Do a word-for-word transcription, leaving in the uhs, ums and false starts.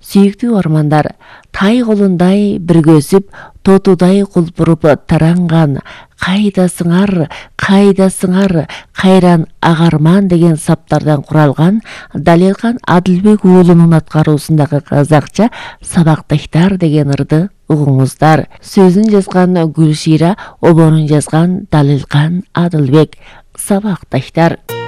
Сүйіктүү армандар, тай қолындай біргөсіп, тотудай құлпырып тараңған, қайдасыңар, қайдасыңар, қайран ағарман деген саптардан құралған Далелхан Адылбек уулунун аткаруусундагы казакча Сабакташтар деген ырды угуңуздар. Сөзүн жазган Гүлшира, обонун жазган Далелхан Адылбек. Сабакташтар.